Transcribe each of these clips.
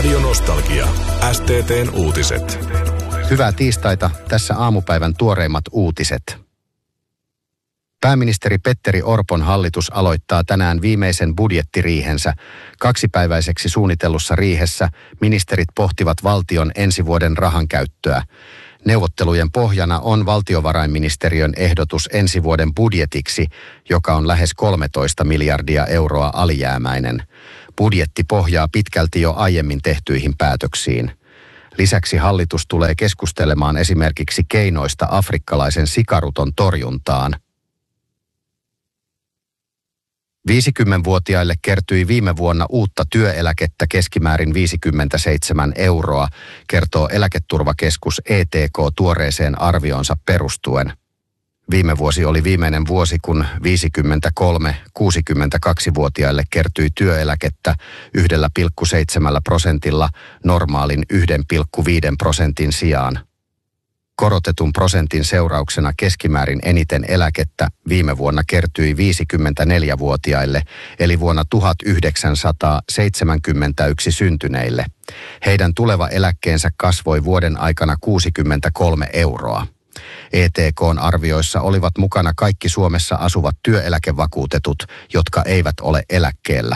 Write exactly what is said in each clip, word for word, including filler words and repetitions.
Radio Nostalgia. S T T:n uutiset. Hyvää tiistaita. Tässä aamupäivän tuoreimmat uutiset. Pääministeri Petteri Orpon hallitus aloittaa tänään viimeisen budjettiriihensä. Kaksipäiväiseksi suunnitellussa riihessä ministerit pohtivat valtion ensi vuoden rahankäyttöä. Neuvottelujen pohjana on valtiovarainministeriön ehdotus ensi vuoden budjetiksi, joka on lähes kolmetoista miljardia euroa alijäämäinen. Budjetti pohjaa pitkälti jo aiemmin tehtyihin päätöksiin. Lisäksi hallitus tulee keskustelemaan esimerkiksi keinoista afrikkalaisen sikaruton torjuntaan. viisikymmentävuotiaille kertyi viime vuonna uutta työeläkettä keskimäärin viisikymmentäseitsemän euroa, kertoo Eläketurvakeskus E T K tuoreeseen arvionsa perustuen. Viime vuosi oli viimeinen vuosi, kun viisikymmentäkolme-kuusikymmentäkaksivuotiaille kertyi työeläkettä yksi pilkku seitsemän prosentilla normaalin yksi pilkku viisi prosentin sijaan. Korotetun prosentin seurauksena keskimäärin eniten eläkettä viime vuonna kertyi viisikymmentäneljävuotiaille, eli vuonna tuhatyhdeksänsataaseitsemänkymmentäyksi syntyneille. Heidän tuleva eläkkeensä kasvoi vuoden aikana kuusikymmentäkolme euroa. E T K:n arvioissa olivat mukana kaikki Suomessa asuvat työeläkevakuutetut, jotka eivät ole eläkkeellä.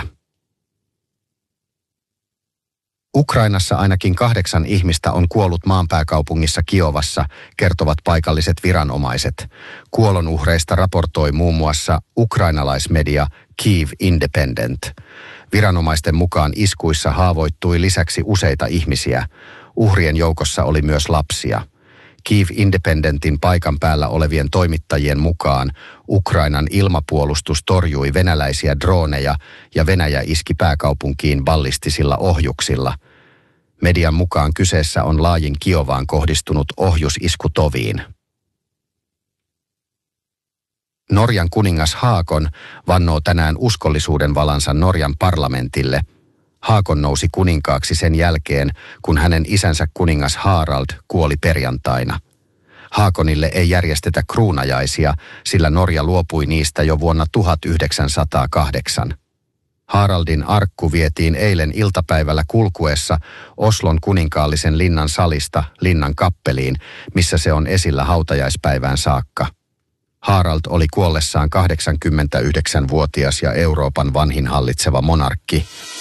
Ukrainassa ainakin kahdeksan ihmistä on kuollut maanpääkaupungissa Kiovassa, kertovat paikalliset viranomaiset. Kuolonuhreista raportoi muun muassa ukrainalaismedia Kyiv Independent. Viranomaisten mukaan iskuissa haavoittui lisäksi useita ihmisiä. Uhrien joukossa oli myös lapsia. Kyiv Independentin paikan päällä olevien toimittajien mukaan Ukrainan ilmapuolustus torjui venäläisiä drooneja ja Venäjä iski pääkaupunkiin ballistisilla ohjuksilla. Median mukaan kyseessä on laajin Kiovaan kohdistunut ohjusisku toviin. Norjan kuningas Haakon vannoo tänään uskollisuuden valansa Norjan parlamentille. Haakon nousi kuninkaaksi sen jälkeen, kun hänen isänsä kuningas Harald kuoli perjantaina. Haakonille ei järjestetä kruunajaisia, sillä Norja luopui niistä jo vuonna tuhatyhdeksänsataakahdeksan. Haraldin arkku vietiin eilen iltapäivällä kulkuessa Oslon kuninkaallisen linnan salista linnan kappeliin, missä se on esillä hautajaispäivään saakka. Harald oli kuollessaan kahdeksankymmentäyhdeksänvuotias ja Euroopan vanhin hallitseva monarkki.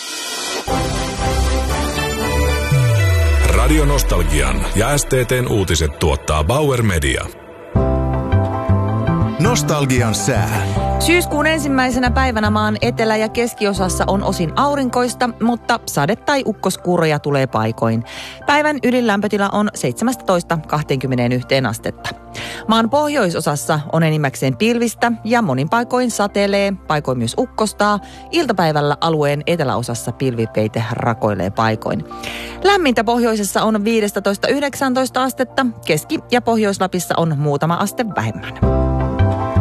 Radio Nostalgian ja S T T:n uutiset tuottaa Bauer Media. Nostalgian sää. Syyskuun ensimmäisenä päivänä maan etelä- ja keskiosassa on osin aurinkoista, mutta sade- tai ukkoskuuroja tulee paikoin. Päivän ydinlämpötila on seitsemästätoista kaksikymmentäyksi astetta. Maan pohjoisosassa on enimmäkseen pilvistä ja monin paikoin satelee, paikoin myös ukkostaa. Iltapäivällä alueen eteläosassa pilvipeite rakoilee paikoin. Lämmintä pohjoisessa on viisitoista yhdeksäntoista astetta, Keski- ja Pohjois-Lapissa on muutama aste vähemmän.